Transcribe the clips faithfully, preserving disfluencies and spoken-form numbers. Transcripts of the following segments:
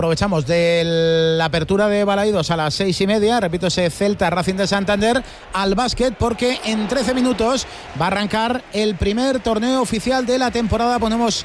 aprovechamos de la apertura de Balaídos a las seis y media, repito, ese Celta Racing de Santander, al básquet, porque en trece minutos va a arrancar el primer torneo oficial de la temporada. Ponemos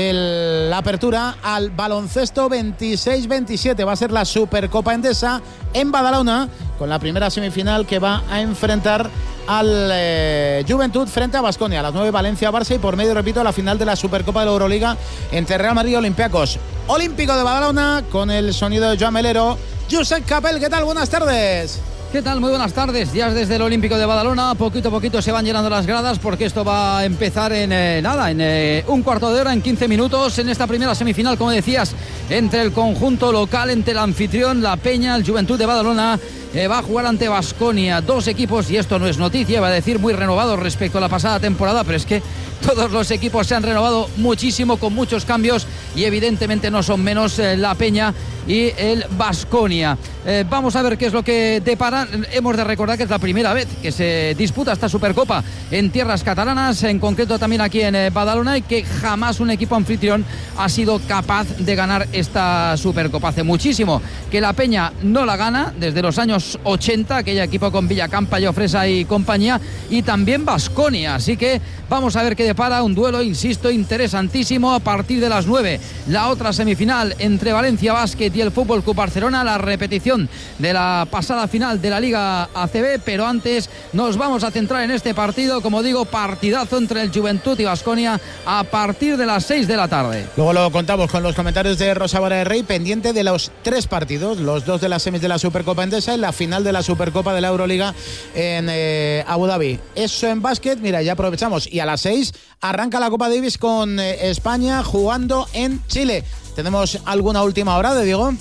el, la apertura al baloncesto veintiséis veintisiete, va a ser la Supercopa Endesa en Badalona, con la primera semifinal que va a enfrentar al eh, Juventud frente a Baskonia. A las nueve Valencia Barça, y por medio, repito, la final de la Supercopa de la Euroliga entre Real Madrid y Olympiacos. Olímpico de Badalona, con el sonido de Joan Melero. Josep Capel, ¿qué tal? Buenas tardes. ¿Qué tal? Muy buenas tardes. Ya desde el Olímpico de Badalona, poquito a poquito se van llenando las gradas, porque esto va a empezar en eh, nada, en eh, un cuarto de hora, en quince minutos, en esta primera semifinal, como decías, entre el conjunto local, entre el anfitrión, la Peña, el Juventud de Badalona. Eh, va a jugar ante Baskonia, dos equipos, y esto no es noticia, va a decir muy renovados respecto a la pasada temporada, pero es que todos los equipos se han renovado muchísimo, con muchos cambios, y evidentemente no son menos eh, la Peña y el Baskonia. Eh, vamos a ver qué es lo que depara. Hemos de recordar que es la primera vez que se disputa esta Supercopa en tierras catalanas, en concreto también aquí en eh, Badalona, y que jamás un equipo anfitrión ha sido capaz de ganar esta Supercopa. Hace muchísimo que la Peña no la gana, desde los años ochenta, aquella equipo con Villacampa, Llofresa y compañía, y también Baskonia. Así que vamos a ver qué depara. Un duelo, insisto, interesantísimo a partir de las nueve. La otra semifinal entre Valencia Basket y el Fútbol Club Barcelona, la repetición de la pasada final de la Liga A C B, pero antes nos vamos a centrar en este partido, como digo, partidazo entre el Juventud y Baskonia a partir de las seis de la tarde. Luego lo contamos con los comentarios de Rosa Vara de Rey, pendiente de los tres partidos, los dos de las semis de la Supercopa Endesa y la final de la Supercopa de la Euroliga en eh, Abu Dhabi. Eso en básquet. Mira, ya aprovechamos, y a las seis arranca la Copa Davis con eh, España jugando en Chile. ¿Tenemos alguna última hora de Diego?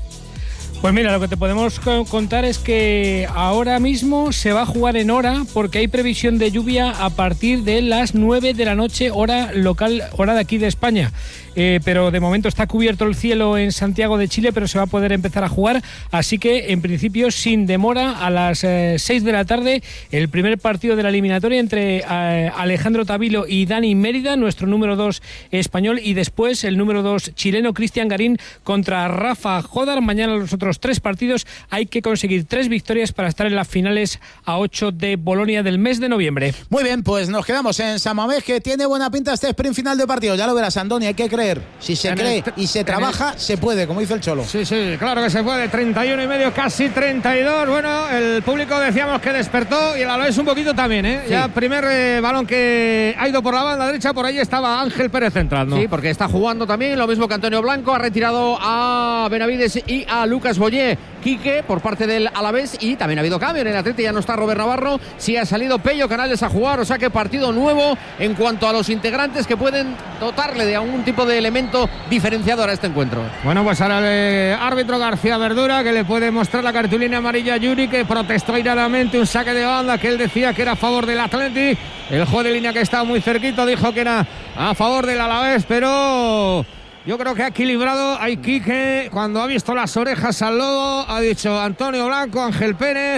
Pues mira, lo que te podemos contar es que ahora mismo se va a jugar en hora, porque hay previsión de lluvia a partir de las nueve de la noche, hora local, hora de aquí de España. Eh, pero de momento está cubierto el cielo en Santiago de Chile, pero se va a poder empezar a jugar, así que en principio sin demora a las eh, seis de la tarde el primer partido de la eliminatoria entre eh, Alejandro Tavilo y Dani Mérida, nuestro número dos español, y después el número dos chileno Cristian Garín contra Rafa Jodar. Mañana los otros tres partidos. Hay que conseguir tres victorias para estar en las finales a ocho de Bolonia del mes de noviembre. Muy bien, pues nos quedamos en San Mamés, que tiene buena pinta este sprint final de partido. Ya lo verás, Andoni, hay que creer. Si se en cree el, y se trabaja, el... se puede, como dice el Cholo. Sí, sí, claro que se puede. treinta y uno y medio, casi treinta y dos. Bueno, el público decíamos que despertó, y el Alavés un poquito también, ¿eh? Sí. Ya primer eh, balón que ha ido por la banda derecha, por ahí estaba Ángel Pérez entrando. Sí, porque está jugando también, lo mismo que Antonio Blanco. Ha retirado a Benavides y a Lucas Boyé. Quique por parte del Alavés, y también ha habido cambio en el Atleti. Ya no está Robert Navarro, sí ha salido Pello Canales a jugar, o sea que partido nuevo en cuanto a los integrantes que pueden dotarle de algún tipo de elemento diferenciador a este encuentro. Bueno, pues ahora el árbitro García Verdura, que le puede mostrar la cartulina amarilla a Yuri, que protestó airadamente un saque de banda que él decía que era a favor del Atleti. El juez de línea, que estaba muy cerquito, dijo que era a favor del Alavés, pero yo creo que ha equilibrado a Quique cuando ha visto las orejas al lobo. Ha dicho Antonio Blanco, Ángel Pérez,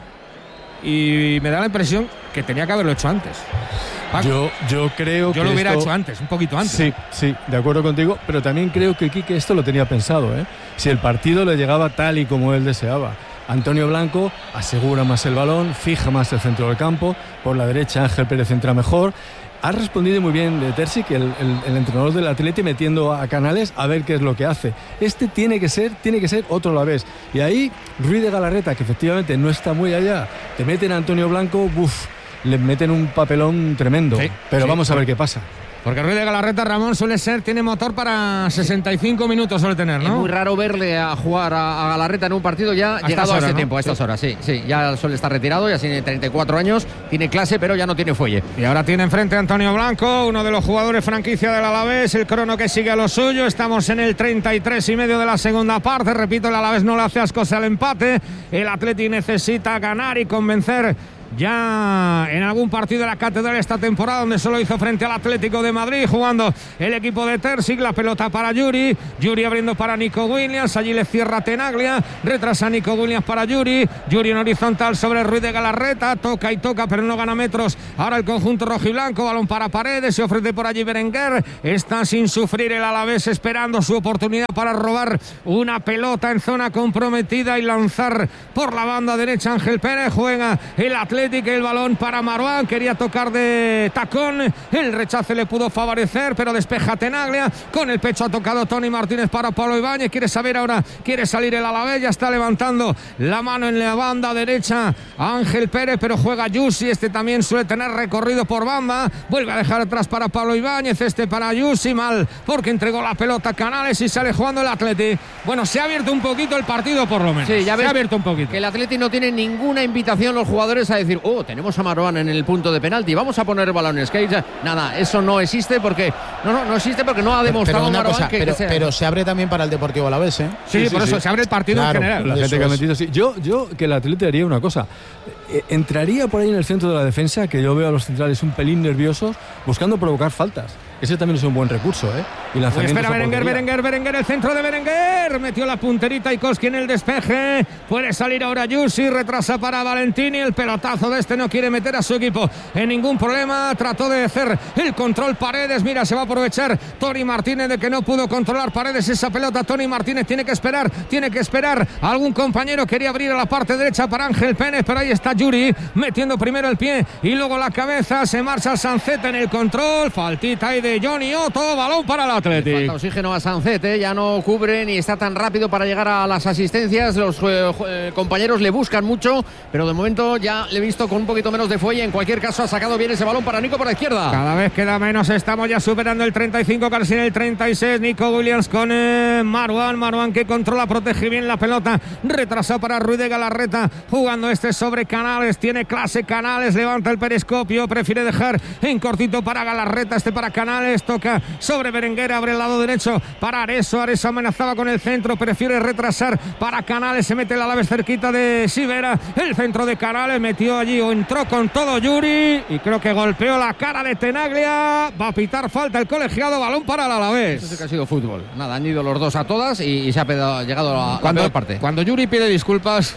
y me da la impresión que tenía que haberlo hecho antes. Paco, yo, yo creo yo que Yo lo hubiera esto... hecho antes, un poquito antes. Sí, sí, de acuerdo contigo, pero también creo que Quique esto lo tenía pensado, ¿eh? Si el partido le llegaba tal y como él deseaba. Antonio Blanco asegura más el balón, fija más el centro del campo, por la derecha Ángel Pérez entra mejor. Ha respondido muy bien de Terzic, el, el, el entrenador del Atleti, metiendo a Canales a ver qué es lo que hace. Este tiene que ser, tiene que ser otro a la vez. Y ahí Ruiz de Galarreta, que efectivamente no está muy allá, te meten a Antonio Blanco, uff, le meten un papelón tremendo. Sí, pero sí, vamos a ver qué pasa. Porque Ruiz de Galarreta, Ramón, suele ser, tiene motor para sesenta y cinco minutos, suele tener, ¿no? Es muy raro verle a jugar a, a Galarreta en un partido ya a llegado a este ¿no? tiempo, a estas sí. horas, sí, sí. Ya suele estar retirado, ya tiene treinta y cuatro años, tiene clase, pero ya no tiene fuelle. Y ahora tiene enfrente a Antonio Blanco, uno de los jugadores franquicia del Alavés, el crono que sigue a lo suyo. Estamos en el treinta y tres y medio de la segunda parte. Repito, el Alavés no le hace ascos al empate. El Atleti necesita ganar y convencer ya en algún partido de la Catedral esta temporada, donde solo hizo frente al Atlético de Madrid, jugando el equipo de Terzic. La pelota para Yuri, Yuri abriendo para Nico Williams, allí le cierra Tenaglia, retrasa Nico Williams para Yuri, Yuri en horizontal sobre Ruiz de Galarreta, toca y toca pero no gana metros. Ahora el conjunto rojiblanco, balón para Paredes, se ofrece por allí Berenguer, está sin sufrir el Alavés, esperando su oportunidad para robar una pelota en zona comprometida y lanzar por la banda derecha. Ángel Pérez, juega el Atlético, el balón para Marwan, quería tocar de tacón, el rechace le pudo favorecer, pero despeja Tenaglia, con el pecho ha tocado Tony Martínez para Pablo Ibáñez, quiere saber ahora, quiere salir el Alavés, ya está levantando la mano en la banda derecha Ángel Pérez, pero juega Yusi, este también suele tener recorrido por banda, vuelve a dejar atrás para Pablo Ibáñez, este para Yusi, mal, porque entregó la pelota a Canales y sale jugando el Atleti. Bueno, se ha abierto un poquito el partido por lo menos. Sí, ya ves, se ha abierto un poquito. Que el Atleti no tiene ninguna invitación los jugadores a decir, oh, tenemos a Marwan en el punto de penalti, vamos a poner balones. Que ya, nada, eso no existe porque no, no, no existe porque no ha demostrado pero, pero Marwan cosa, que, pero, que sea. pero se abre también para el Deportivo Alavés, ¿eh? Sí, sí, sí por sí, eso sí. Se abre el partido claro, en general. La gente que ha metido, sí. Yo, yo que el Atleti haría una cosa. Eh, entraría por ahí en el centro de la defensa, que yo veo a los centrales un pelín nerviosos, buscando provocar faltas. Ese también es un buen recurso, ¿eh? Y pues espera Berenguer, Berenguer, Berenguer, el centro de Berenguer, metió la punterita y Koski en el despeje, puede salir ahora Yusi, retrasa para Valentini, el pelotazo de este no quiere meter a su equipo en ningún problema, trató de hacer el control Paredes, mira, se va a aprovechar Tony Martínez de que no pudo controlar Paredes esa pelota. Tony Martínez tiene que esperar, tiene que esperar, algún compañero quería abrir a la parte derecha para Ángel Pérez, pero ahí está Yuri, metiendo primero el pie y luego la cabeza, se marcha Sancet en el control, faltita ahí de Johnny Otto, balón para el Atlético. Falta oxígeno a Sancet, ¿eh? Ya no cubre ni está tan rápido para llegar a las asistencias, los eh, compañeros le buscan mucho, pero de momento ya le he visto con un poquito menos de fuelle. En cualquier caso ha sacado bien ese balón para Nico por la izquierda. Cada vez queda menos, estamos ya superando el treinta y cinco, casi en el treinta y seis. Nico Williams con eh, Marwan, Marwan que controla, protege bien la pelota, retrasa para Ruiz de Galarreta, jugando este sobre Canales, tiene clase Canales, levanta el periscopio, prefiere dejar en cortito para Galarreta, este para Canales, toca sobre Berenguer, abre el lado derecho para Areso, Areso amenazaba con el centro, prefiere retrasar para Canales, se mete el Alavés cerquita de Sivera, el centro de Canales, metió allí o entró con todo Yuri y creo que golpeó la cara de Tenaglia, va a pitar falta el colegiado, balón para el Alavés. Eso sí que ha sido fútbol, nada, han ido los dos a todas y, y se ha pedado, llegado a la, cuando, la peor parte. Cuando Yuri pide disculpas...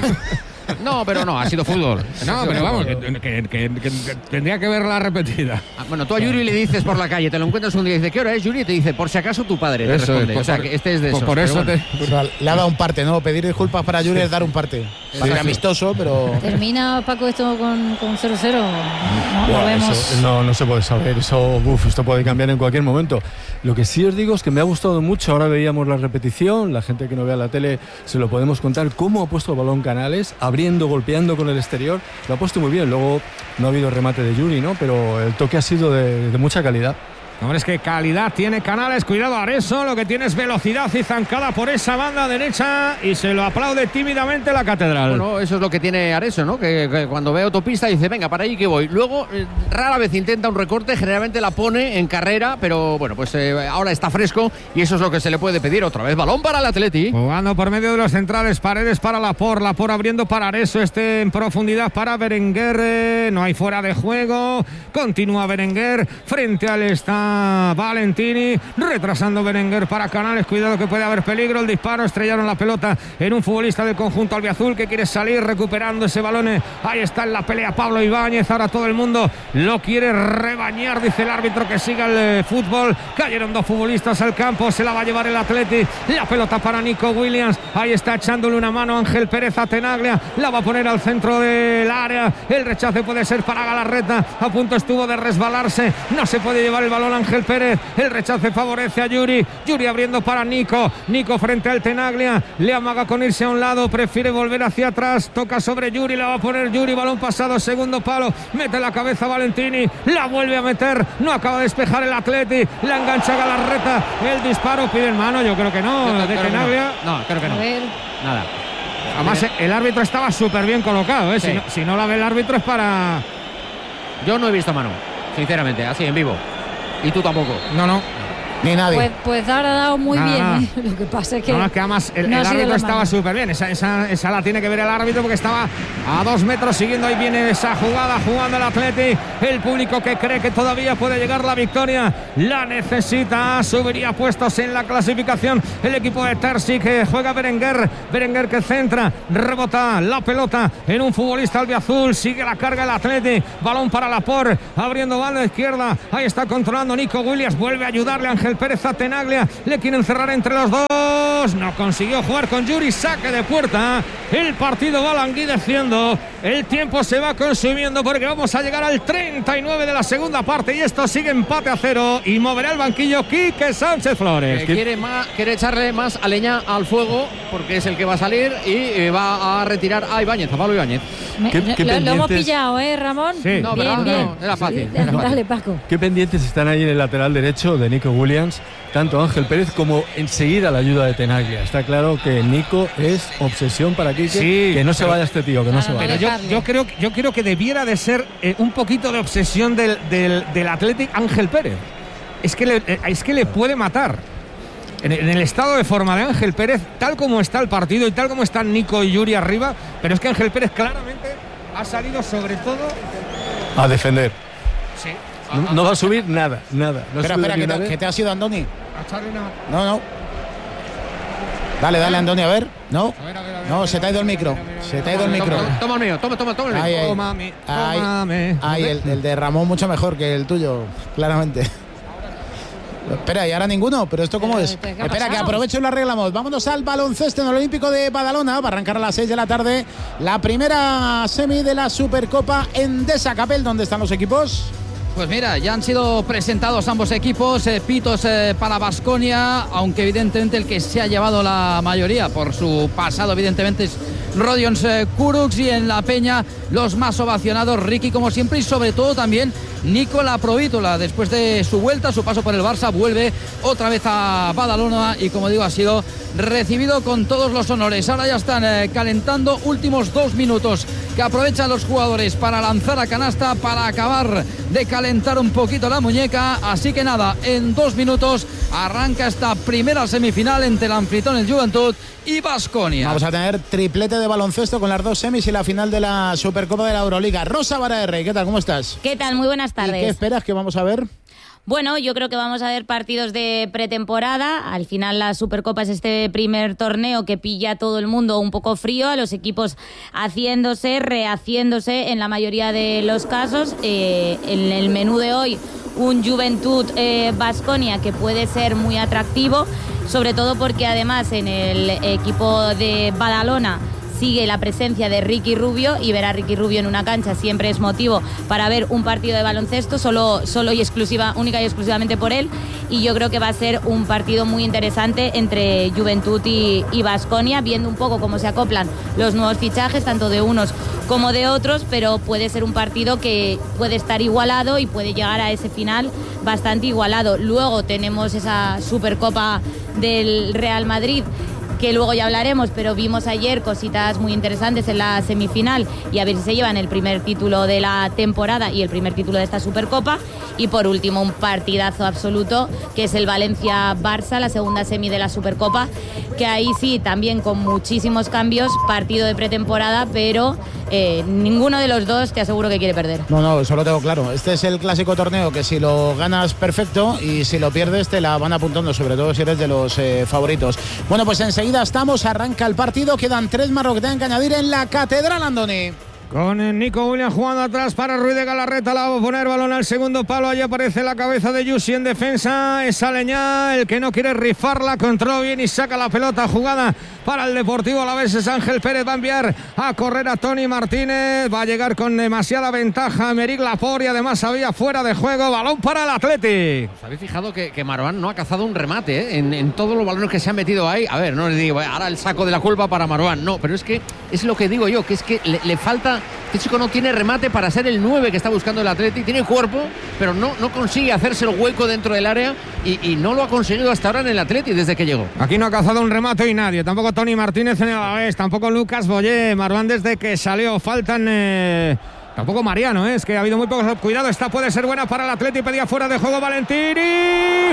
No, pero no, ha sido fútbol. No, pero vamos, que, que, que, que, que tendría que verla repetida. Ah, bueno, tú a Yuri le dices por la calle, te lo encuentras un día y dice, ¿qué hora es, Yuri? Y te dice, por si acaso tu padre. Te eso responde. es, o sea, por, que este es de esos. Por eso bueno. te... Pues le ha dado un parte, ¿no? Pedir disculpas para Yuri es dar un parte. Sí, sí. Amistoso, pero... ¿Termina, Paco, esto con cero cero? No, bueno, lo vemos. Eso, no, no se puede saber. Eso, uf, esto puede cambiar en cualquier momento. Lo que sí os digo es que me ha gustado mucho. Ahora veíamos la repetición. La gente que no vea la tele se lo podemos contar cómo ha puesto el balón Canales, abriendo, golpeando con el exterior. Lo ha puesto muy bien. Luego no ha habido remate de Yuri, ¿no? Pero el toque ha sido de, de mucha calidad. Hombre, es que calidad tiene Canales, cuidado Areso, lo que tiene es velocidad y zancada por esa banda derecha y se lo aplaude tímidamente la Catedral. Bueno, eso es lo que tiene Areso, ¿no? Que, que cuando ve autopista dice, venga, para ahí que voy. Luego, eh, rara vez intenta un recorte, generalmente la pone en carrera, pero bueno, pues eh, ahora está fresco y eso es lo que se le puede pedir. Otra vez, balón para el Atleti. Jugando por medio de los centrales, Paredes para Lapor, Lapor abriendo para Areso, este en profundidad para Berenguer, eh, no hay fuera de juego, continúa Berenguer, frente al está Valentini, retrasando Berenguer para Canales, cuidado que puede haber peligro, el disparo, estrellaron la pelota en un futbolista del conjunto albiazul que quiere salir recuperando ese balón, ahí está en la pelea Pablo Ibáñez, ahora todo el mundo lo quiere rebañar, dice el árbitro que siga el eh, fútbol, cayeron dos futbolistas al campo, se la va a llevar el Atleti, la pelota para Nico Williams, ahí está echándole una mano Ángel Pérez a Tenaglia, la va a poner al centro del área, el rechace puede ser para Galarreta, a punto estuvo de resbalarse, no se puede llevar el balón Ángel Pérez, el rechace favorece a Yuri, Yuri abriendo para Nico, Nico frente al Tenaglia, le amaga con irse a un lado, prefiere volver hacia atrás, toca sobre Yuri, la va a poner Yuri, balón pasado, segundo palo, mete la cabeza Valentini, la vuelve a meter, no acaba de despejar el Atleti, la engancha Galarreta, el disparo, pide en mano, yo creo que no, no de creo Tenaglia. Que no. no, creo que no. A ver. Nada. Además, el árbitro estaba súper bien colocado, ¿eh? Sí. Si, no, si no la ve el árbitro es para... Yo no he visto mano, sinceramente, así en vivo. Y tú tampoco. No, no. Ni nadie. Pues, pues ahora ha dado muy Ah, bien. ah. ¿eh? Lo que pasa es que. No, es que además el, no ha el sido árbitro la estaba mano. súper bien. Esa, esa, esa la tiene que ver el árbitro porque estaba a dos metros siguiendo. Ahí viene esa jugada, jugando el Atleti. El público que cree que todavía puede llegar la victoria la necesita. Subiría puestos en la clasificación el equipo de Terzi, que juega Berenguer. Berenguer que centra, rebota la pelota en un futbolista albiazul. Sigue la carga el Atleti. Balón para Laporte, abriendo banda izquierda. Ahí está controlando Nico Williams. Vuelve a ayudarle Ángel Pérez a Tenaglia. Le quieren cerrar entre los dos. No consiguió jugar con Yuri. Saque de puerta. El partido va languideciendo. El tiempo se va consumiendo porque vamos a llegar al treinta y nueve de la segunda parte y esto sigue empate a cero y moverá el banquillo Quique Sánchez Flores. Eh, quiere, más, quiere echarle más a leña al fuego porque es el que va a salir y eh, va a retirar a Ibáñez, a Pablo Ibáñez. Me- ¿Qué- lo, qué lo hemos pendientes? pillado, ¿eh, Ramón? Sí. No, bien, ¿verdad? bien. No, era fácil, Sí, era fácil. Dale, Paco. ¿Qué pendientes están ahí en el lateral derecho de Nico Williams? Tanto Ángel Pérez como enseguida la ayuda de Tenaglia. Está claro que Nico es obsesión para Quique. Sí, que no se pero- vaya este tío, que no Ah, se no, vaya. Pero yo, dejarlo. yo creo yo creo que debiera de ser eh, un poquito de obsesión del, del, del Athletic Ángel Pérez. Es que le, eh, es que le puede matar. En el, en el estado de forma de Ángel Pérez, tal como está el partido y tal como están Nico y Yuri arriba, pero es que Ángel Pérez claramente ha salido sobre todo. A defender. Sí. No, no va a subir nada, nada. No Espera, sube espera, ni que una te, vez. que te ha sido Andoni. A echarle una- No, no. Dale, dale, Andoni, a ver. No. A ver, a ver, a ver, No, a ver, se te ha ido el a ver, micro. a ver, a ver, Se a te ha ido el ver, micro. Toma, toma el mío, toma, toma, toma el mío. Ahí, ahí. Tómame, Ahí, tómame. ahí, el, el de Ramón mucho mejor que el tuyo, claramente. Espera, y ahora ninguno, pero ¿esto cómo Pero, es? ¿qué ha Espera, que pasado? aprovecho y lo arreglamos. Vámonos al baloncesto en el Olímpico de Badalona. Va a arrancar a las seis de la tarde la primera semi de la Supercopa en Desacapel. ¿Dónde están los equipos? Pues mira, ya han sido presentados ambos equipos, eh, pitos eh, para Baskonia, aunque evidentemente el que se ha llevado la mayoría por su pasado evidentemente es Rodions eh, Kurucs, y en la Peña los más ovacionados, Ricky como siempre, y sobre todo también Nikola Provítola. Después de su vuelta, su paso por el Barça, vuelve otra vez a Badalona y, como digo, ha sido recibido con todos los honores. Ahora ya están eh, calentando, últimos dos minutos que aprovechan los jugadores para lanzar a canasta, para acabar de calentar un poquito la muñeca. Así que nada, en dos minutos arranca esta primera semifinal entre el anfitrión, el Juventud, y Baskonia. Vamos a tener triplete de baloncesto con las dos semis y la final de la Supercopa de la Euroliga. Rosa Barahirri, ¿qué tal? ¿Cómo estás? ¿Qué tal? Muy buenas ¿Y qué tardes. esperas que vamos a ver? Bueno, yo creo que vamos a ver partidos de pretemporada. Al final la Supercopa es este primer torneo que pilla a todo el mundo un poco frío, a los equipos haciéndose, rehaciéndose en la mayoría de los casos. Eh, en el menú de hoy, un Juventud eh, Baskonia que puede ser muy atractivo, sobre todo porque además en el equipo de Badalona sigue la presencia de Ricky Rubio, y ver a Ricky Rubio en una cancha siempre es motivo para ver un partido de baloncesto, solo, solo y exclusiva, única y exclusivamente por él, y yo creo que va a ser un partido muy interesante entre Juventud y Baskonia, viendo un poco cómo se acoplan los nuevos fichajes, tanto de unos como de otros, pero puede ser un partido que puede estar igualado y puede llegar a ese final bastante igualado. Luego tenemos esa Supercopa del Real Madrid, que luego ya hablaremos, pero vimos ayer cositas muy interesantes en la semifinal, y a ver si se llevan el primer título de la temporada y el primer título de esta Supercopa. Y por último, un partidazo absoluto, que es el Valencia-Barça, la segunda semi de la Supercopa, que ahí sí, también con muchísimos cambios, partido de pretemporada, pero eh, ninguno de los dos te aseguro que quiere perder. No, no, eso lo tengo claro. Este es el clásico torneo que si lo ganas perfecto y si lo pierdes te la van apuntando, sobre todo si eres de los eh, favoritos. Bueno, pues enseguida estamos, arranca el partido, quedan tres más lo que tengan que añadir en la Catedral, Andoni. Con el Nico Williams jugando atrás para Ruiz de Galarreta, la va a poner balón al segundo palo, allí aparece la cabeza de Yusi en defensa, es Aleñá el que no quiere rifarla, controla bien y saca la pelota, jugada para el Deportivo Alavés, es Ángel Pérez, va a enviar a correr a Toni Martínez, va a llegar con demasiada ventaja Aymeric Laporte, y además había fuera de juego, balón para el Athletic. ¿Os habéis fijado que, que Marwan no ha cazado un remate eh? en, en todos los balones que se han metido ahí? A ver, no les digo, ahora el saco de la culpa para Marwan, no, pero es que es lo que digo yo, que es que le, le falta. Este chico no tiene remate para ser el nueve que está buscando el Athletic, tiene cuerpo, pero no, no consigue hacerse el hueco dentro del área, y, y no lo ha conseguido hasta ahora en el Athletic desde que llegó. Aquí no ha cazado un remate y nadie, tampoco Toni Martínez en el Alavés, tampoco Lucas Boyé. Marwan desde que salió, faltan eh, Tampoco Mariano, ¿eh? Es que ha habido muy pocos. Cuidado, esta puede ser buena para el Atleti. Pedía fuera de juego Valentín y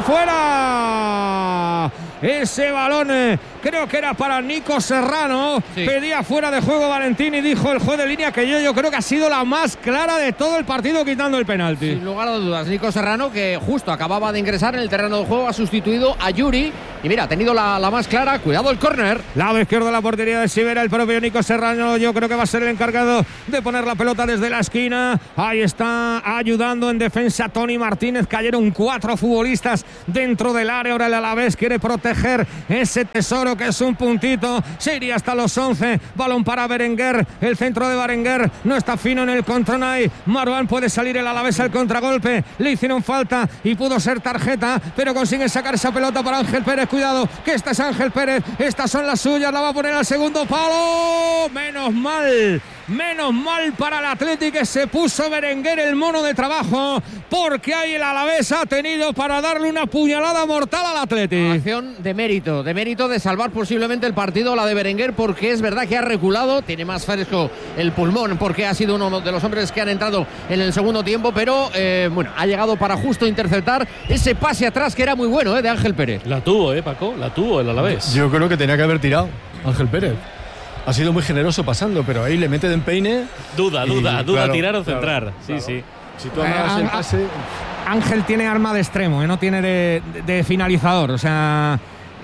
fuera. Ese balón eh, creo que era para Nico Serrano. Sí. Pedía fuera de juego Valentín y dijo el juez de línea que yo, yo creo que ha sido la más clara de todo el partido, quitando el penalti. Sin lugar a dudas, Nico Serrano, que justo acababa de ingresar en el terreno de juego, ha sustituido a Yuri. Y mira, ha tenido la, la más clara. Cuidado el córner. Lado izquierdo de la portería de Sivera, el propio Nico Serrano. Yo creo que va a ser el encargado de poner la pelota desde la esquina. Ahí está ayudando en defensa Tony Martínez. Cayeron cuatro futbolistas dentro del área. Ahora el Alavés quiere proteger ese tesoro que es un puntito. Se iría hasta los once. Balón para Berenguer. El centro de Berenguer no está fino en el Contronay. Marouane puede salir el Alavés al contragolpe. Le hicieron falta y pudo ser tarjeta, pero consiguen sacar esa pelota para Ángel Pérez. Cuidado, que esta es Ángel Pérez. Estas son las suyas. La va a poner al segundo palo. Menos mal. Menos mal para el Atlético, que se puso Berenguer el mono de trabajo, porque ahí el Alavés ha tenido para darle una puñalada mortal al Atlético. Acción de mérito, de mérito de salvar posiblemente el partido, la de Berenguer, porque es verdad que ha reculado, tiene más fresco el pulmón, porque ha sido uno de los hombres que han entrado en el segundo tiempo, pero eh, bueno, ha llegado para justo interceptar ese pase atrás que era muy bueno eh, de Ángel Pérez. La tuvo, eh, Paco, la tuvo el Alavés. Yo creo que tenía que haber tirado Ángel Pérez. Ha sido muy generoso pasando, pero ahí le mete de empeine. Duda, y, duda, duda, claro, tirar o claro, centrar. Sí, claro. sí. Si tú hablabas el pase. Ángel tiene arma de extremo, ¿eh? No tiene de, de, de finalizador. O sea,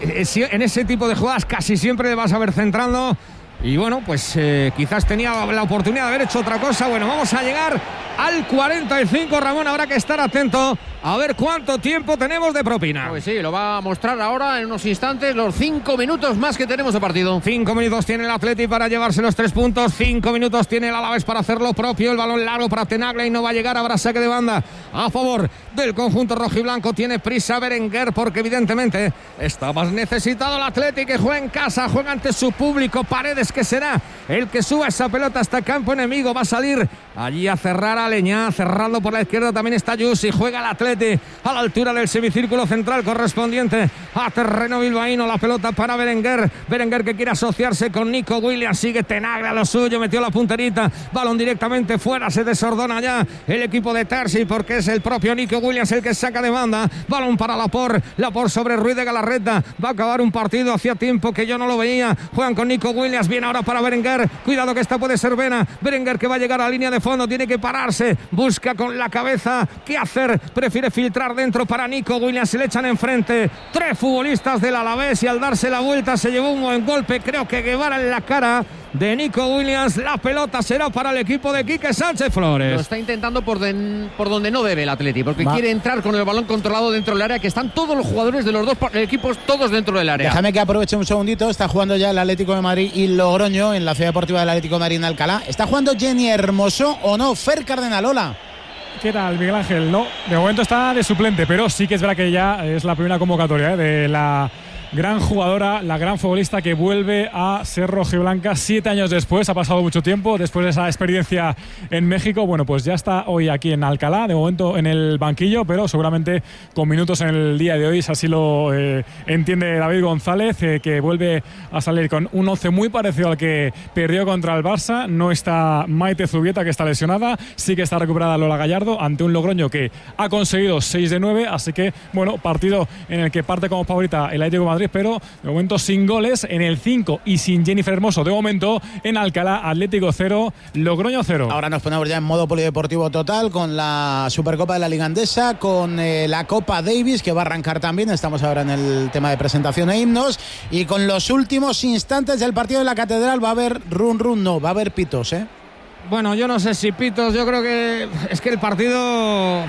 en ese tipo de jugadas casi siempre le vas a ver centrando. Y bueno, pues eh, quizás tenía la oportunidad de haber hecho otra cosa. Bueno, vamos a llegar al cuarenta y cinco, Ramón. Habrá que estar atento a ver cuánto tiempo tenemos de propina. Pues sí, lo va a mostrar ahora en unos instantes, los cinco minutos más que tenemos de partido. Cinco minutos tiene el Atleti para llevarse los tres puntos. Cinco minutos tiene el Alavés para hacer lo propio. El balón largo para Tenaglia y no va a llegar. Habrá saque de banda a favor del conjunto rojiblanco. Tiene prisa Berenguer porque evidentemente está más necesitado el Atleti, que juega en casa, juega ante su público. Paredes, que será el que suba esa pelota hasta campo enemigo. Va a salir allí a cerrar a Leñá. Cerrando por la izquierda también está Yusi. Juega el Atleti a la altura del semicírculo central correspondiente a terreno bilbaíno. La pelota para Berenguer. Berenguer, que quiere asociarse con Nico Williams. Sigue Tenaglia lo suyo. Metió la punterita. Balón directamente fuera. Se desordona ya el equipo de Terzi, porque es el propio Nico Williams el que saca de banda. Balón para Laporte. Laporte sobre Ruiz de Galarreta. Va a acabar un partido. Hacía tiempo que yo no lo veía. Juegan con Nico Williams. Viene ahora para Berenguer. Cuidado, que esta puede ser Vena. Berenguer, que va a llegar a la línea de fondo. Tiene que pararse. Busca con la cabeza qué hacer. Prefiere filtrar dentro para Nico Williams. Se le echan enfrente tres futbolistas del Alavés y al darse la vuelta se llevó un buen golpe. Creo que Guevara en la cara de Nico Williams. La pelota será para el equipo de Quique Sánchez Flores. Lo está intentando por, de, por donde no debe el Atleti, porque Va. quiere entrar con el balón controlado dentro del área, que están todos los jugadores de los dos equipos todos dentro del área. Déjame que aproveche un segundito. Está jugando ya el Atlético de Madrid y Logroño en la Ciudad Deportiva del Atlético de Madrid en Alcalá. ¿Está jugando Jenny Hermoso o no? Fer Cardenalola. ¿Qué tal, Miguel Ángel? No, de momento está de suplente, pero sí que es verdad que ya es la primera convocatoria, ¿eh?, de la gran jugadora, la gran futbolista que vuelve a ser rojiblanca siete años después. Ha pasado mucho tiempo después de esa experiencia en México. Bueno, pues ya está hoy aquí en Alcalá, de momento en el banquillo, pero seguramente con minutos en el día de hoy, si así lo eh, entiende David González, eh, que vuelve a salir con un once muy parecido al que perdió contra el Barça. No está Maite Zubieta, que está lesionada, sí que está recuperada Lola Gallardo ante un Logroño que ha conseguido seis de nueve, así que bueno, partido en el que parte como favorita el Atlético de Madrid, pero de momento sin goles en el cinco y sin Jennifer Hermoso. De momento en Alcalá, Atlético cero, Logroño cero. Ahora nos ponemos ya en modo polideportivo total con la Supercopa de la Liga Andesa, con eh, la Copa Davis, que va a arrancar también. Estamos ahora en el tema de presentación e himnos, y con los últimos instantes del partido de la Catedral. Va a haber run run, no, va a haber pitos, ¿eh? Bueno, yo no sé si pitos. Yo creo que es que el partido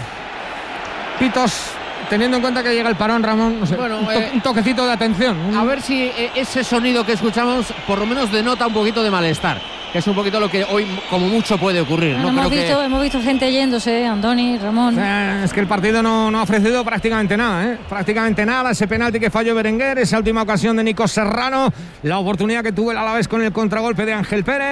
pitos, teniendo en cuenta que llega el parón, Ramón, no sé, bueno, un, to eh, un toquecito de atención. A ver si eh, ese sonido que escuchamos por lo menos denota un poquito de malestar, que es un poquito lo que hoy como mucho puede ocurrir. Bueno, no hemos, creo visto, que... hemos visto gente yéndose, Andoni, Ramón. Eh, es que el partido no, no ha ofrecido prácticamente nada, ¿eh? Prácticamente nada. Ese penalti que falló Berenguer, esa última ocasión de Nico Serrano, la oportunidad que tuvo el Alavés con el contragolpe de Ángel Pérez.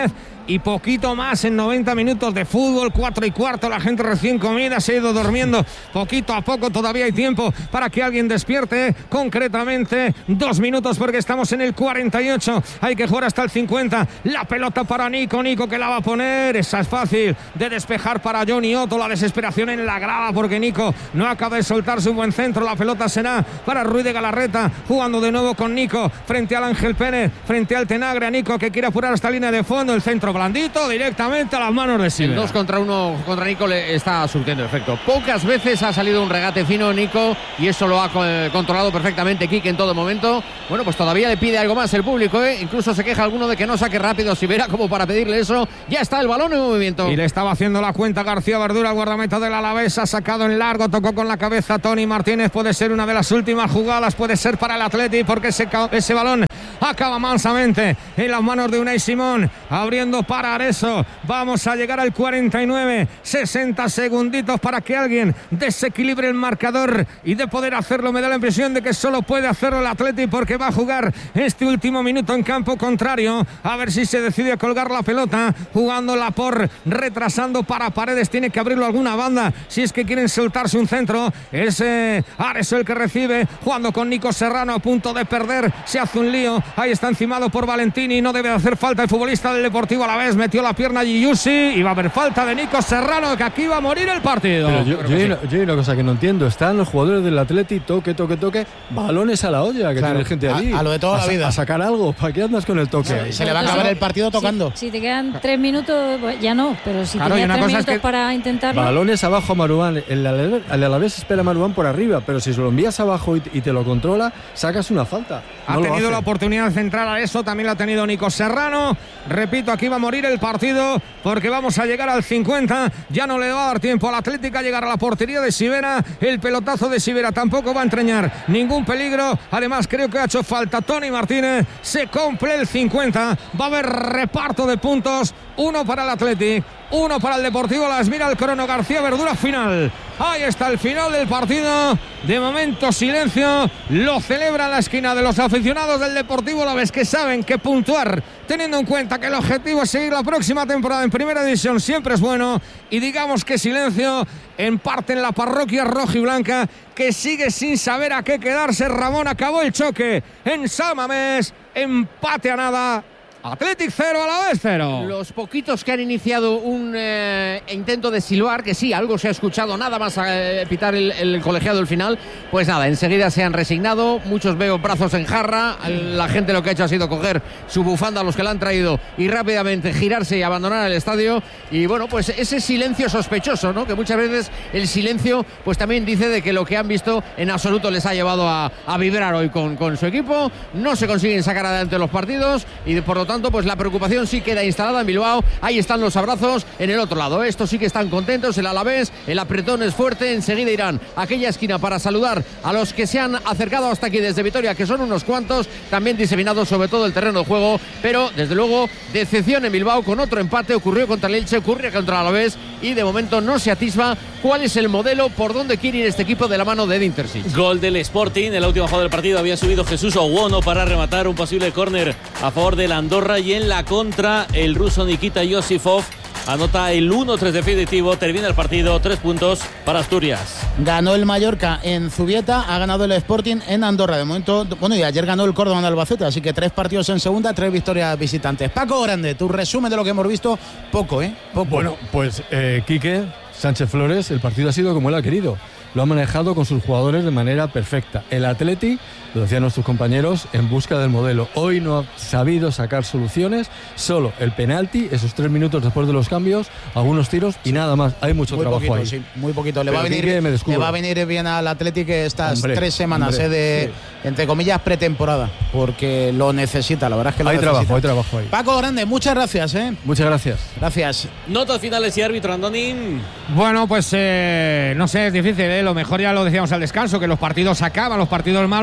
y poquito más en noventa minutos de fútbol, cuatro y cuarto, la gente recién comida, se ha ido durmiendo poquito a poco, todavía hay tiempo para que alguien despierte, concretamente dos minutos porque estamos en el cuarenta y ocho, hay que jugar hasta el cincuenta, la pelota para Nico, Nico que la va a poner, esa es fácil de despejar para Johnny Otto, la desesperación en la grada porque Nico no acaba de soltarse un buen centro, la pelota será para Ruiz de Galarreta, jugando de nuevo con Nico, frente al Ángel Pérez, frente al Tenagre, Nico que quiere apurar esta línea de fondo, el centro blandito, directamente a las manos de Sivera. El dos contra uno contra Nico le está surtiendo efecto. Pocas veces ha salido un regate fino Nico y eso lo ha controlado perfectamente Quique en todo momento. Bueno, pues todavía le pide algo más el público, ¿eh? Incluso se queja alguno de que no saque rápido Sivera como para pedirle eso. Ya está el balón en movimiento. Y le estaba haciendo la cuenta García Verdura, el guardameta del Alavés, ha sacado en largo, tocó con la cabeza Tony Martínez, puede ser una de las últimas jugadas, puede ser para el Atleti porque ese, ese balón acaba mansamente en las manos de Unai Simón, abriendo para Areso. Vamos a llegar al cuarenta y nueve, sesenta segunditos para que alguien desequilibre el marcador y de poder hacerlo me da la impresión de que solo puede hacerlo el Atleti porque va a jugar este último minuto en campo contrario, a ver si se decide a colgar la pelota, jugándola por retrasando para Paredes, tiene que abrirlo alguna banda si es que quieren soltarse un centro, es eh, Areso el que recibe, jugando con Nico Serrano a punto de perder, se hace un lío, ahí está encimado por Valentini, no debe de hacer falta el futbolista del Deportivo Alavés, metió la pierna Giusi y va a haber falta de Nico Serrano, que aquí va a morir el partido. Pero yo, yo, hay una, yo hay una cosa que no entiendo, están los jugadores del Atleti, toque, toque, toque, balones a la olla, que claro, tiene gente allí. A, a lo de toda a, la vida. A sacar algo, ¿para qué andas con el toque? Se, se le va a acabar el partido tocando. Si, si te quedan tres minutos, pues ya no, pero si claro, tenías tres minutos es que para intentarlo. Balones abajo a Maruán, el Alavés, el Alavés espera a Maruán por arriba, pero si se lo envías abajo y, y te lo controla, sacas una falta. Ha no tenido la oportunidad de centrar a eso, también la ha tenido Nico Serrano. Repito, aquí va a morir el partido porque vamos a llegar al cincuenta. Ya no le va a dar tiempo al Atlético a llegar a la portería de Sivera. El pelotazo de Sivera tampoco va a entrañar ningún peligro. Además, creo que ha hecho falta Tony Martínez. Se cumple el cincuenta. Va a haber reparto de puntos. Uno para el Atlético, uno para el Deportivo Las. Mira el crono García Verdura final. Ahí está el final del partido. De momento silencio. Lo celebra en la esquina de los aficionados del Deportivo Alavés, que saben que puntuar, teniendo en cuenta que el objetivo es seguir la próxima temporada en Primera División, siempre es bueno. Y digamos que silencio en parte en la parroquia roja y blanca, que sigue sin saber a qué quedarse. Ramón, acabó el choque en San Mamés. Empate a nada. Athletic cero, Alavés cero. Los poquitos que han iniciado un eh, intento de silbar, que sí, algo se ha escuchado, nada más a eh, pitar el, el colegiado el final, pues nada, enseguida se han resignado. Muchos veo brazos en jarra. La gente lo que ha hecho ha sido coger su bufanda a los que la han traído y rápidamente girarse y abandonar el estadio. Y bueno, pues ese silencio sospechoso, ¿no? Que muchas veces el silencio pues también dice de que lo que han visto en absoluto les ha llevado a, a vibrar hoy con, con su equipo. No se consiguen sacar adelante los partidos y por lo tanto pues la preocupación sí queda instalada en Bilbao. Ahí están los abrazos en el otro lado. Estos sí que están contentos. El Alavés, el apretón es fuerte. Enseguida irán a aquella esquina para saludar a los que se han acercado hasta aquí desde Vitoria, que son unos cuantos, también diseminados sobre todo el terreno de juego. Pero desde luego decepción en Bilbao con otro empate. Ocurrió contra el Elche, ocurrió contra el Alavés y de momento no se atisba cuál es el modelo, por dónde quiere ir este equipo de la mano de Edin Terzic. Gol del Sporting. En la última jugada del partido había subido Jesús Owono para rematar un posible córner a favor del Andorra, y en la contra el ruso Nikita Yosifov anota el uno tres definitivo. Termina el partido, tres puntos para Asturias. Ganó el Mallorca en Zubieta, ha ganado el Sporting en Andorra. De momento, bueno, y ayer ganó el Córdoba en Albacete, así que tres partidos en segunda, tres victorias visitantes. Paco Grande, tu resumen de lo que hemos visto, poco, ¿eh? Poco. Bueno, pues eh, Quique Sánchez Flores, el partido ha sido como él ha querido. Lo ha manejado con sus jugadores de manera perfecta. El Atleti, lo decían nuestros compañeros, en busca del modelo. Hoy no ha sabido sacar soluciones, solo el penalti, esos tres minutos después de los cambios, algunos tiros y nada más. Hay mucho muy trabajo poquito, ahí. Sí, muy poquito. Le va, a venir, le va a venir bien al Atleti estas hombre, tres semanas hombre, eh, de, sí. entre comillas, pretemporada, porque lo necesita, la verdad es que lo hay necesita. Trabajo, hay trabajo ahí. Paco Grande, muchas gracias. ¿eh? Muchas gracias. Gracias. Notas finales y árbitro, Andonín. Bueno, pues eh, no sé, es difícil, ¿eh? Lo mejor ya lo decíamos al descanso, que los partidos acaban, los partidos malos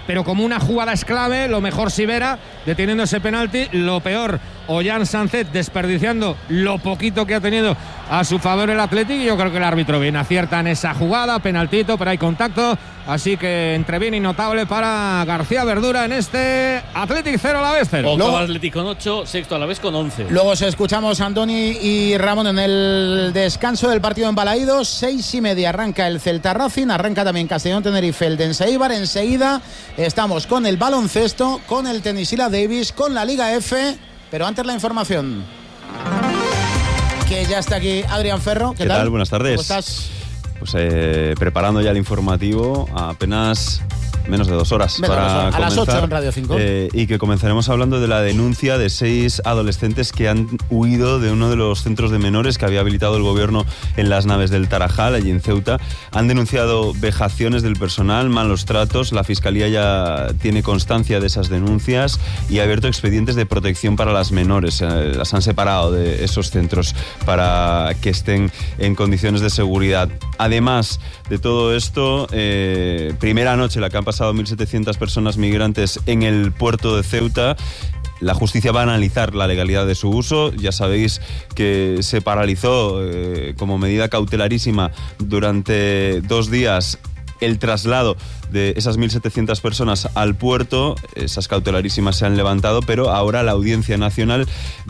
pero como una jugada es clave, lo mejor Sivera deteniendo ese penalti, lo peor Ollán Sánchez desperdiciando lo poquito que ha tenido a su favor el Athletic, y yo creo que el árbitro bien acierta en esa jugada, penaltito, pero hay contacto, así que entre bien y notable para García Verdura en este Athletic cero a la vez cero. Octavo Athletic con ocho, sexto a la vez con once. Luego se escuchamos a Andoni y Ramón en el descanso del partido en Balaídos. Seis y media arranca el Celta Racing, arranca también Castellón Tenerife, el Dense Eibar. Enseguida estamos con el baloncesto, con el Tenisila Davis, con la Liga F, pero antes la información. Que ya está aquí Adrián Ferro. ¿Qué, ¿Qué tal? tal? Buenas tardes. ¿Cómo estás? Pues eh, preparando ya el informativo a apenas menos de dos horas Menos para dos horas. A comenzar, las ocho en Radio cinco. Eh, y que comenzaremos hablando de la denuncia de seis adolescentes que han huido de uno de los centros de menores que había habilitado el gobierno en las naves del Tarajal, allí en Ceuta. Han denunciado vejaciones del personal, malos tratos. La Fiscalía ya tiene constancia de esas denuncias y ha abierto expedientes de protección para las menores. Eh, las han separado de esos centros para que estén en condiciones de seguridad. Además de todo esto, eh, primera noche la que han pasado mil setecientas personas migrantes en el puerto de Ceuta. La justicia va a analizar la legalidad de su uso. Ya sabéis que se paralizó eh, como medida cautelarísima durante dos días el traslado de esas mil setecientas personas al puerto. Esas cautelarísimas se han levantado, pero ahora la Audiencia Nacional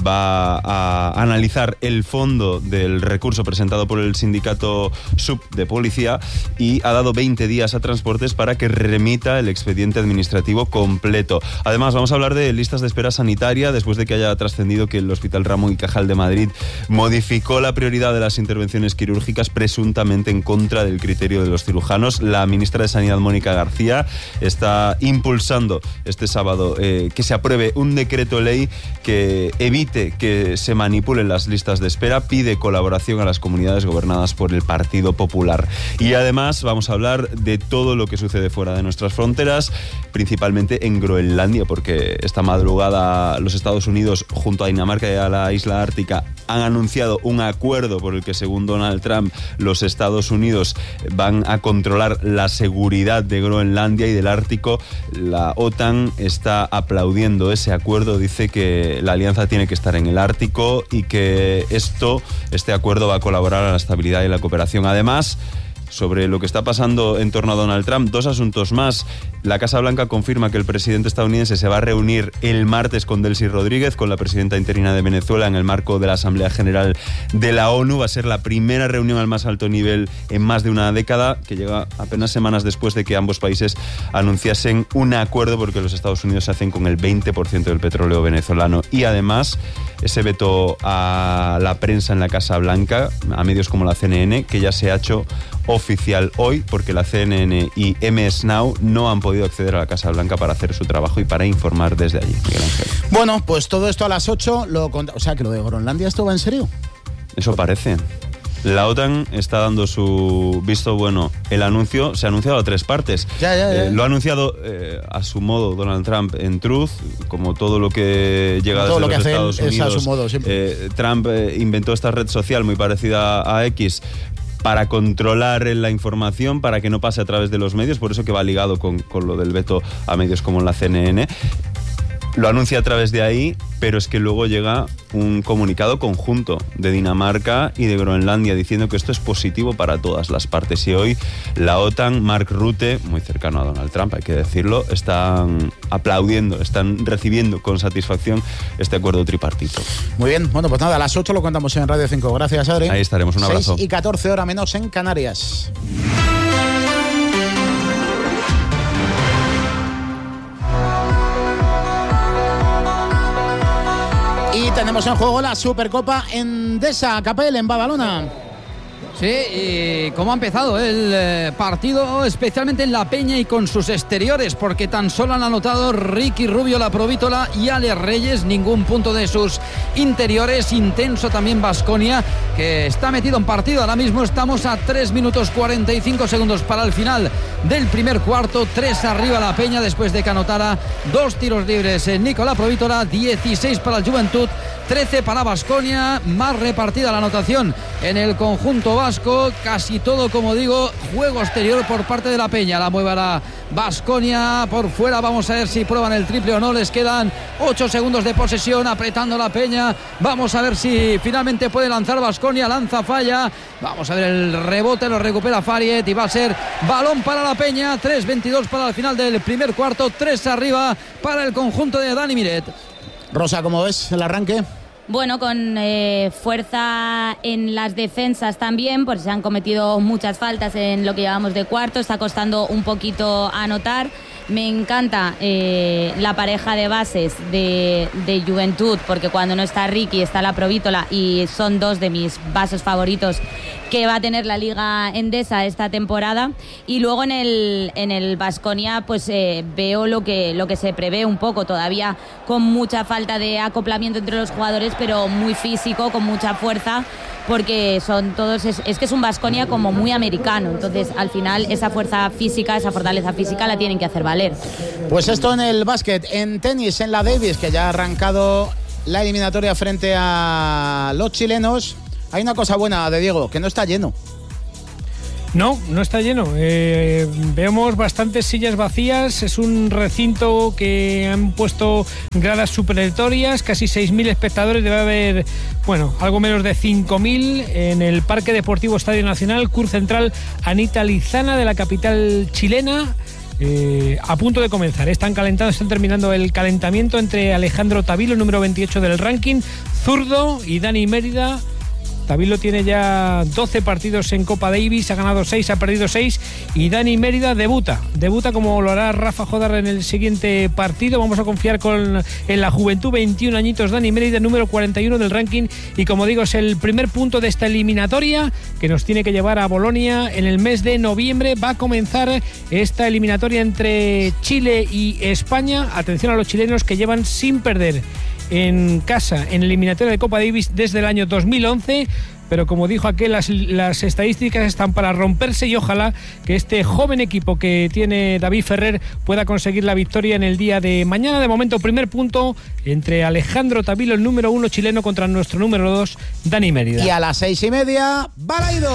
va a analizar el fondo del recurso presentado por el sindicato S U P de policía y ha dado veinte días a Transportes para que remita el expediente administrativo completo. Además, vamos a hablar de listas de espera sanitaria después de que haya trascendido que el Hospital Ramón y Cajal de Madrid modificó la prioridad de las intervenciones quirúrgicas presuntamente en contra del criterio de los cirujanos. La ministra de Sanidad, Mónica García, está impulsando este sábado eh, que se apruebe un decreto ley que evite que se manipulen las listas de espera. Pide colaboración a las comunidades gobernadas por el Partido Popular. Y además vamos a hablar de todo lo que sucede fuera de nuestras fronteras, principalmente en Groenlandia, porque esta madrugada los Estados Unidos, junto a Dinamarca y a la isla Ártica, han anunciado un acuerdo por el que, según Donald Trump, los Estados Unidos van a controlar la seguridad de Groenlandia y del Ártico. La OTAN está aplaudiendo ese acuerdo, dice que la alianza tiene que estar en el Ártico y que esto, este acuerdo va a colaborar a la estabilidad y la cooperación. Además, sobre lo que está pasando en torno a Donald Trump, dos asuntos más. La Casa Blanca confirma que el presidente estadounidense se va a reunir el martes con Delcy Rodríguez, con la presidenta interina de Venezuela, en el marco de la Asamblea General de la ONU. Va a ser la primera reunión al más alto nivel en más de una década, que llega apenas semanas después de que ambos países anunciasen un acuerdo porque los Estados Unidos se hacen con el veinte por ciento del petróleo venezolano. Y además, ese veto a la prensa en la Casa Blanca, a medios como la C N N, que ya se ha hecho oficial hoy, porque la C N N y M S Now no han podido acceder a la Casa Blanca para hacer su trabajo y para informar desde allí. Miguel Ángel. Bueno, pues todo esto a las ocho lo cont- o sea, que lo de Groenlandia, ¿esto va en serio? Eso parece. La OTAN está dando su visto bueno. El anuncio se ha anunciado a tres partes. Ya, ya, ya. Eh, lo ha anunciado eh, a su modo Donald Trump en Truth, como todo lo que llega Todo desde lo que los hace él Estados es a Unidos. su modo, siempre. Eh, Trump eh, inventó esta red social muy parecida a X para controlar la información, para que no pase a través de los medios, por eso que va ligado con, con lo del veto a medios como la C N N. Lo anuncia a través de ahí, pero es que luego llega un comunicado conjunto de Dinamarca y de Groenlandia diciendo que esto es positivo para todas las partes. Y hoy la OTAN, Mark Rutte, muy cercano a Donald Trump, hay que decirlo, están aplaudiendo, están recibiendo con satisfacción este acuerdo tripartito. Muy bien, bueno, pues nada, a las ocho lo contamos en Radio cinco. Gracias, Adri. Ahí estaremos, un abrazo. seis y catorce, hora menos en Canarias. Y tenemos en juego la Supercopa Endesa Capel en Badalona. Sí, y cómo ha empezado el eh, partido, especialmente en La Peña y con sus exteriores, porque tan solo han anotado Ricky Rubio, La Provítola y Alex Reyes, ningún punto de sus interiores. Intenso también Baskonia, que está metido en partido. Ahora mismo estamos a tres minutos cuarenta y cinco segundos para el final del primer cuarto. tres arriba La Peña después de que anotara dos tiros libres en Nico La Provítola. dieciséis para el Juventud, trece para Baskonia. Más repartida la anotación en el conjunto vasco. vasco, casi todo, como digo, juego exterior por parte de la Peña. La mueve la Baskonia por fuera. Vamos a ver si prueban el triple o no. Les quedan ocho segundos de posesión, apretando la Peña. Vamos a ver si finalmente puede lanzar Baskonia. Lanza, falla. Vamos a ver el rebote, lo recupera Fariet y va a ser balón para la Peña. tres veintidós para el final del primer cuarto, tres arriba para el conjunto de Dani Miret. Rosa, ¿cómo ves el arranque? Bueno, con eh, fuerza en las defensas también, porque se han cometido muchas faltas en lo que llevamos de cuarto, está costando un poquito anotar. Me encanta eh, la pareja de bases de, de Juventud, porque cuando no está Ricky está la Provítola y son dos de mis bases favoritos que va a tener la Liga Endesa esta temporada. Y luego en el en el Baskonia pues eh, veo lo que, lo que se prevé un poco, todavía con mucha falta de acoplamiento entre los jugadores, pero muy físico, con mucha fuerza, porque son todos, es, es que es un Baskonia como muy americano, entonces al final esa fuerza física, esa fortaleza física la tienen que hacer valer. Pues esto en el básquet. En tenis, en la Davis, que ya ha arrancado la eliminatoria frente a los chilenos, hay una cosa buena de Diego, que no está lleno. No, no está lleno. Eh, vemos bastantes sillas vacías. Es un recinto que han puesto gradas supletorias, casi seis mil espectadores. Debe haber, bueno, algo menos de cinco mil en el Parque Deportivo Estadio Nacional, Cur Central Anita Lizana de la capital chilena. Eh, a punto de comenzar. Están calentando, están terminando el calentamiento entre Alejandro Tavilo, número veintiocho del ranking, zurdo, y Dani Mérida. Tavilo tiene ya doce partidos en Copa Davis, ha ganado seis, ha perdido seis, y Dani Mérida debuta, debuta como lo hará Rafa Jodar en el siguiente partido. Vamos a confiar con, en la juventud, veintiún añitos, Dani Mérida, número cuarenta y uno del ranking, y como digo, es el primer punto de esta eliminatoria que nos tiene que llevar a Bolonia en el mes de noviembre. Va a comenzar esta eliminatoria entre Chile y España. Atención a los chilenos, que llevan sin perder en casa en eliminatoria de Copa Davis desde el año dos mil once, pero como dijo aquel, las, las estadísticas están para romperse, y ojalá que este joven equipo que tiene David Ferrer pueda conseguir la victoria en el día de mañana. De momento, primer punto entre Alejandro Tavilo, el número uno chileno, contra nuestro número dos, Dani Mérida. Y a las seis y media, Balaidos.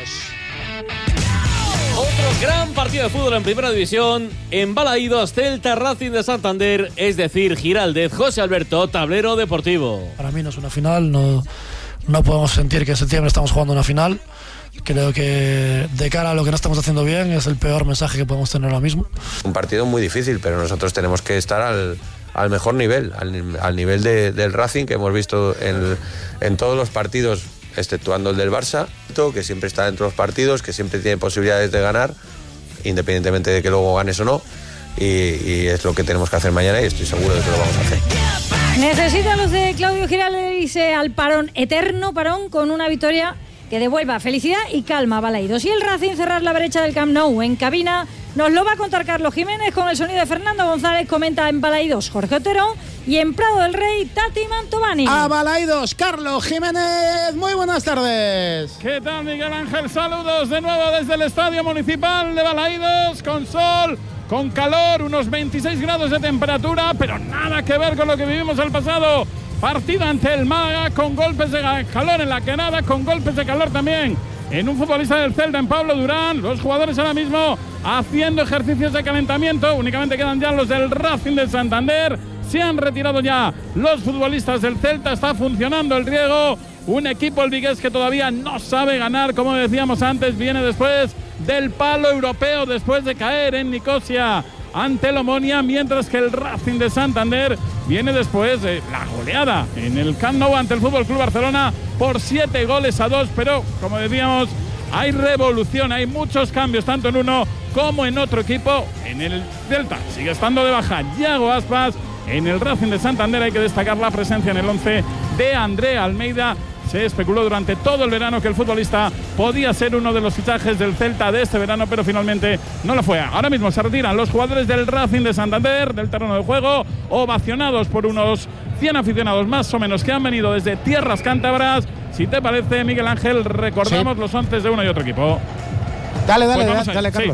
Otro gran partido de fútbol en primera división. En Balaidos, Celta Racing de Santander, es decir, Giraldez, José Alberto, tablero deportivo. Para mí no es una final, no, no podemos sentir que en septiembre estamos jugando una final. Creo que de cara a lo que no estamos haciendo bien es el peor mensaje que podemos tener ahora mismo. Un partido muy difícil, pero nosotros tenemos que estar al, al mejor nivel, al, al nivel de, del Racing, que hemos visto en, en todos los partidos, exceptuando el del Barça, que siempre está dentro de los partidos, que siempre tiene posibilidades de ganar, independientemente de que luego ganes o no, y, y es lo que tenemos que hacer mañana, y estoy seguro de que lo vamos a hacer. Necesitan los de Claudio Giraldez irse al parón, eterno parón, con una victoria que devuelva felicidad y calma a Balaidos. Y el Racing cerrar la brecha del Camp Nou. En cabina nos lo va a contar Carlos Jiménez, con el sonido de Fernando González. Comenta en Balaidos Jorge Otero, y en Prado del Rey Tati Mantovani. A Balaidos, Carlos Jiménez, muy buenas tardes. ¿Qué tal, Miguel Ángel? Saludos de nuevo desde el Estadio Municipal de Balaidos, con sol, con calor, unos veintiséis grados de temperatura, pero nada que ver con lo que vivimos el pasado partido ante el Málaga, con golpes de calor en la quedada, con golpes de calor también en un futbolista del Celta, en Pablo Durán. Los jugadores ahora mismo haciendo ejercicios de calentamiento. Únicamente quedan ya los del Racing de Santander. Se han retirado ya los futbolistas del Celta. Está funcionando el riego. Un equipo, el vigués, que todavía no sabe ganar, como decíamos antes. Viene después del palo europeo, después de caer en Nicosia ante el Omonia, mientras que el Racing de Santander viene después de la goleada en el Camp Nou ante el F C Barcelona por siete goles a dos. Pero, como decíamos, hay revolución, hay muchos cambios, tanto en uno como en otro equipo. En el Celta sigue estando de baja Yago Aspas. En el Racing de Santander hay que destacar la presencia en el once de André Almeida. Se especuló durante todo el verano que el futbolista podía ser uno de los fichajes del Celta de este verano, pero finalmente no lo fue. Ahora mismo se retiran los jugadores del Racing de Santander del terreno de juego, ovacionados por unos cien aficionados más o menos que han venido desde tierras cántabras. Si te parece, Miguel Ángel, recordamos sí. los once de uno y otro equipo. Dale, dale, pues dale, dale, Carlos. Sí.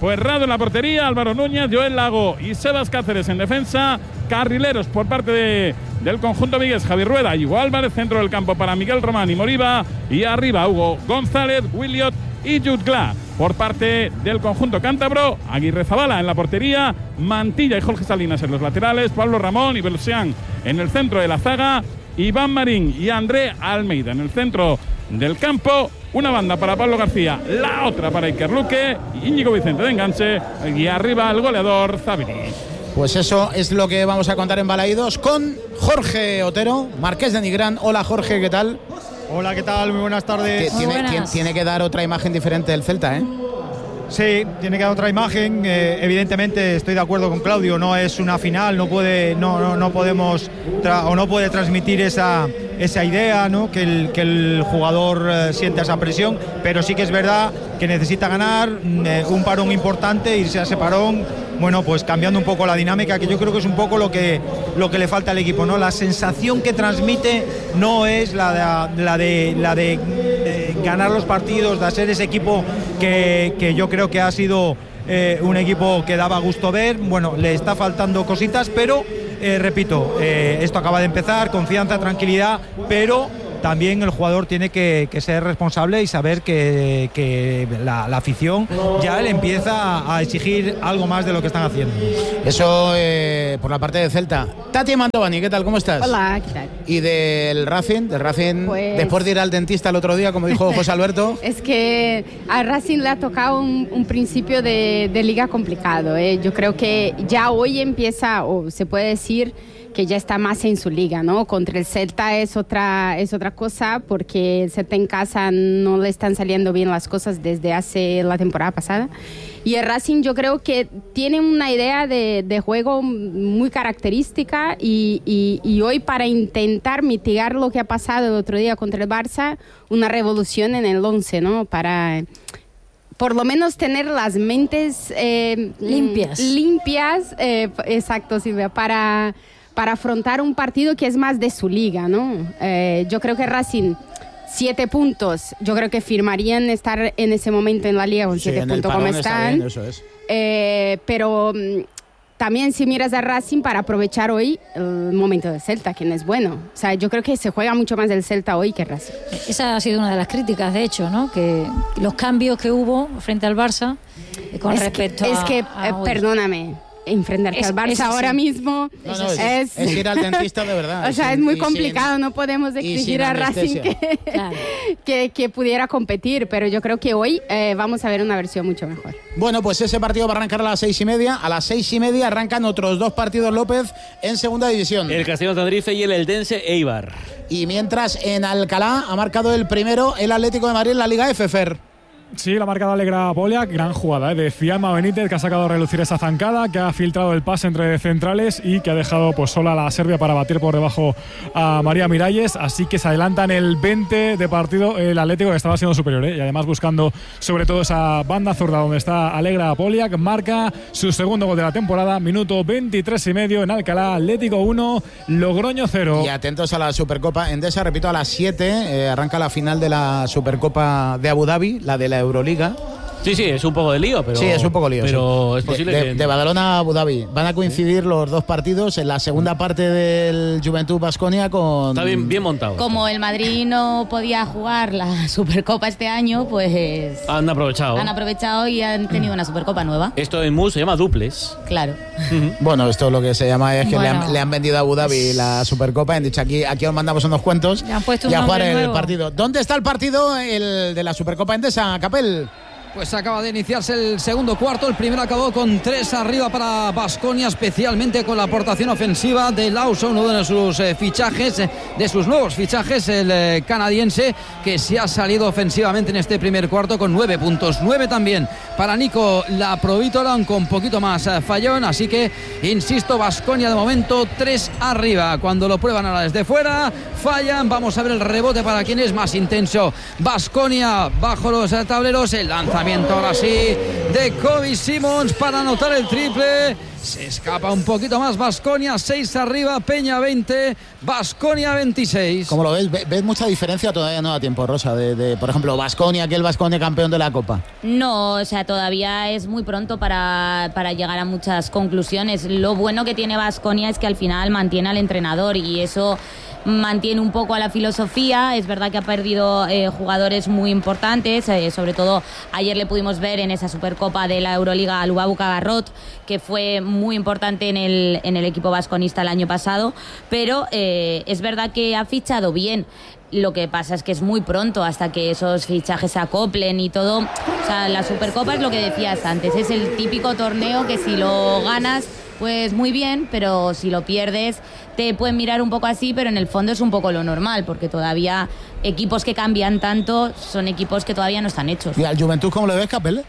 Fuerrado en la portería, Álvaro Núñez, Joel Lago y Sebas Cáceres en defensa. Carrileros por parte de, del conjunto Vigués, Javi Rueda y Hugo Álvarez. Centro del campo para Miguel Román y Moriba. Y arriba Hugo González, Williot y Jutgla. Por parte del conjunto cántabro, Aguirre Zabala en la portería, Mantilla y Jorge Salinas en los laterales, Pablo Ramón y Belusián en el centro de la zaga, Iván Marín y André Almeida en el centro del campo. Una banda para Pablo García, la otra para Iker Luque, Íñigo Vicente de enganche y arriba el goleador Zabiri. Pues eso es lo que vamos a contar en Balaídos con Jorge Otero, Marqués de Nigrán. Hola Jorge, ¿qué tal? Hola, ¿qué tal? Muy buenas tardes. Muy tiene, buenas. Tiene que dar otra imagen diferente del Celta, ¿eh? Sí, tiene que dar otra imagen. Eh, evidentemente estoy de acuerdo con Claudio. No es una final, no puede, no, no, no podemos tra- o no puede transmitir esa, esa idea, ¿no? Que el, que el jugador eh, sienta esa presión. Pero sí que es verdad que necesita ganar eh, un parón importante, irse a ese parón. Bueno, pues cambiando un poco la dinámica, que yo creo que es un poco lo que, lo que le falta al equipo, ¿no? La sensación que transmite no es la de, la de, la de eh, ganar los partidos, de ser ese equipo que, que yo creo que ha sido eh, un equipo que daba gusto ver. Bueno, le está faltando cositas, pero eh, repito, eh, esto acaba de empezar, confianza, tranquilidad, pero también el jugador tiene que, que ser responsable y saber que, que la, la afición ya le empieza a exigir algo más de lo que están haciendo. Eso eh, por la parte de Celta. Tati Mantovani, ¿qué tal? ¿Cómo estás? Hola, ¿qué tal? Y del Racing, del Racing, pues... después de ir al dentista el otro día, como dijo José Alberto. Es que a Racing le ha tocado un, un principio de, de liga complicado. ¿eh? Yo creo que ya hoy empieza, o se puede decir, que ya está más en su liga, ¿no? Contra el Celta es otra, es otra cosa, porque el Celta en casa no le están saliendo bien las cosas desde hace la temporada pasada. Y el Racing yo creo que tiene una idea de, de juego muy característica y, y, y hoy, para intentar mitigar lo que ha pasado el otro día contra el Barça, una revolución en el once, ¿no? Para por lo menos tener las mentes eh, limpias. Limpias, eh, exacto, Silvia, para... para afrontar un partido que es más de su liga, ¿no? Eh, yo creo que Racing, siete puntos, yo creo que firmarían estar en ese momento en la liga con siete sí, puntos como están. Está bien, eso es. Eh, pero también si miras a Racing, para aprovechar hoy el momento del Celta, que no es bueno. O sea, yo creo que se juega mucho más el Celta hoy que Racing. Esa ha sido una de las críticas, de hecho, ¿no? Que los cambios que hubo frente al Barça con es respecto que, a... Es que, a eh, perdóname, enfrentarte es, al Barça ahora sí. mismo no, no, es, es, es ir al dentista de verdad. O sea, sin, es muy complicado, sin, no podemos exigir a Racing que, claro. que, que pudiera competir, pero yo creo que hoy eh, vamos a ver una versión mucho mejor. Bueno, pues ese partido va a arrancar a las seis y media. A las seis y media arrancan otros dos partidos, López, en segunda división. El Castellón Tenerife y el Eldense Eibar. Y mientras en Alcalá ha marcado el primero el Atlético de Madrid en la Liga F, Fer. Sí, la ha marcado Alegra Poliak, gran jugada ¿eh? de Fiamma Benítez, que ha sacado a relucir esa zancada, que ha filtrado el pase entre centrales y que ha dejado pues sola a la Serbia para batir por debajo a María Miralles. Así que se adelantan el veinte de partido el Atlético, que estaba siendo superior ¿eh? y además buscando sobre todo esa banda zurda donde está Alegra Poliak. Marca su segundo gol de la temporada, minuto veintitrés y medio en Alcalá. Atlético uno, Logroño cero. Y atentos a la Supercopa Endesa, repito, a las siete eh, arranca la final de la Supercopa de Abu Dhabi, la de la Euroliga. Sí, sí, es un poco de lío, pero... Sí, es un poco lío. Pero sí. es posible de, que... De, de Badalona a Abu Dhabi. Van a coincidir ¿sí? los dos partidos en la segunda parte del Juventud Baskonia con... Está bien, bien montado. Como el Madrid no podía jugar la Supercopa este año, pues... Han aprovechado. Han aprovechado y han tenido una Supercopa nueva. Esto en M U se llama duples. Claro. Bueno, esto lo que se llama es que bueno. le, han, le han vendido a Abu Dhabi la Supercopa. Han dicho aquí, aquí os mandamos unos cuentos y a jugar el nuevo. partido. ¿Dónde está el partido el de la Supercopa Endesa, Capel? Pues acaba de iniciarse el segundo cuarto. El primero acabó con tres arriba para Baskonia, especialmente con la aportación ofensiva de Lawson, uno de sus eh, fichajes, eh, de sus nuevos fichajes, el eh, canadiense, que se ha salido ofensivamente en este primer cuarto con nueve puntos. Nueve también para Nico Laprovítola, con poquito más eh, fallón. Así que, insisto, Baskonia de momento tres arriba. Cuando lo prueban ahora desde fuera, fallan. Vamos a ver el rebote para quien es más intenso. Baskonia bajo los tableros, el lanzamiento Lanzamiento ahora sí de Kobe Simons para anotar el triple. Se escapa un poquito más Baskonia, seis arriba, Peña veinte, Baskonia veintiséis. ¿Cómo lo ves? ¿Ves mucha diferencia? Todavía no da tiempo, Rosa, de, de por ejemplo, Baskonia, aquel Baskonia campeón de la Copa. No, o sea, todavía es muy pronto para, para llegar a muchas conclusiones. Lo bueno que tiene Baskonia es que al final mantiene al entrenador y eso mantiene un poco a la filosofía. Es verdad que ha perdido eh, jugadores muy importantes, eh, sobre todo ayer le pudimos ver en esa Supercopa de la Euroliga a Lubabu Cagarrot, que fue muy importante en el, en el equipo vasconista el año pasado, pero eh, es verdad que ha fichado bien. Lo que pasa es que es muy pronto hasta que esos fichajes se acoplen y todo. O sea, la Supercopa es lo que decías antes, es el típico torneo que si lo ganas, pues muy bien, pero si lo pierdes te pueden mirar un poco así, pero en el fondo es un poco lo normal, porque todavía equipos que cambian tanto son equipos que todavía no están hechos. ¿Y al Juventud cómo le ves, Capelle?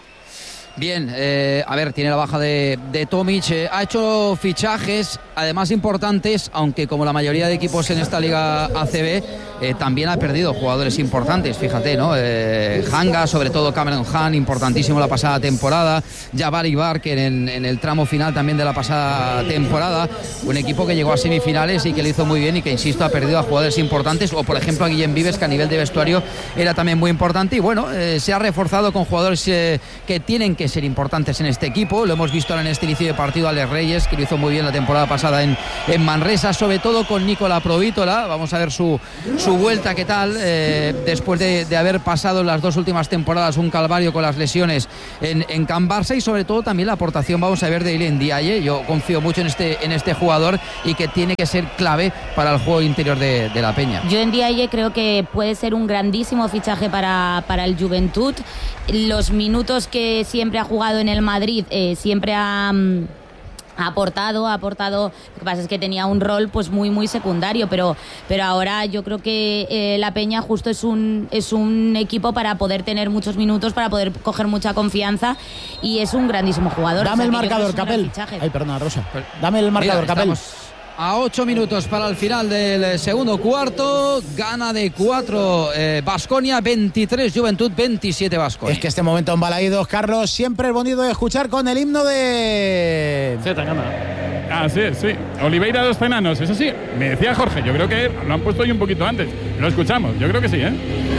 Bien, eh, a ver, tiene la baja de, de Tomic, eh, ha hecho fichajes además importantes, aunque como la mayoría de equipos en esta Liga A C B eh, también ha perdido jugadores importantes, fíjate, ¿no? Eh, Hanga, sobre todo Cameron Han, importantísimo la pasada temporada, Jabari Barker en, en el tramo final también de la pasada temporada, un equipo que llegó a semifinales y que lo hizo muy bien y que, insisto, ha perdido a jugadores importantes, o por ejemplo a Guillem Vives, que a nivel de vestuario era también muy importante, y bueno, eh, se ha reforzado con jugadores eh, que tienen que ser importantes en este equipo. Lo hemos visto ahora en este inicio de partido a Alex Reyes, que lo hizo muy bien la temporada pasada en, en Manresa, sobre todo con Nicola Provítola. Vamos a ver su, su vuelta, qué tal, eh, después de, de haber pasado las dos últimas temporadas un calvario con las lesiones en, en Can Barça, y sobre todo también la aportación, vamos a ver, de Ilian Ndiaye. Yo confío mucho en este, en este jugador y que tiene que ser clave para el juego interior de, de la Peña. Yo en Ndiaye creo que puede ser un grandísimo fichaje para, para el Juventud. Los minutos que siempre ha jugado en el Madrid, eh, siempre ha, mm, ha aportado, ha aportado. Lo que pasa es que tenía un rol pues muy muy secundario, pero, pero ahora yo creo que eh, la Peña justo es un, es un equipo para poder tener muchos minutos, para poder coger mucha confianza, y es un grandísimo jugador. Dame o sea, el que yo creo marcador, que es un gran Capel. fichaje. Ay, perdona, Rosa. Dame el marcador, Mira, Capel. estamos a ocho minutos para el final del segundo cuarto. Gana de cuatro Baskonia, veintitrés Juventud, veintisiete Baskonia. Es que este momento en Balaídos, Carlos, siempre es bonito de escuchar con el himno de... Ah, sí, sí. Oliveira dos Cenanos, eso sí. Me decía Jorge, yo creo que lo han puesto hoy un poquito antes. Lo escuchamos, yo creo que sí, ¿eh?